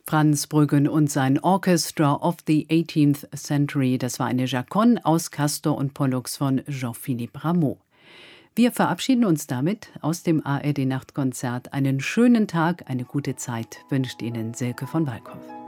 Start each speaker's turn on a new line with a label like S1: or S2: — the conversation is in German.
S1: Franz Brüggen und sein Orchestra of the 18th Century, das war eine Chaconne aus Castor und Pollux von Jean-Philippe Rameau. Wir verabschieden uns damit aus dem ARD Nachtkonzert. Einen schönen Tag, eine gute Zeit wünscht Ihnen Silke von Walkhoff.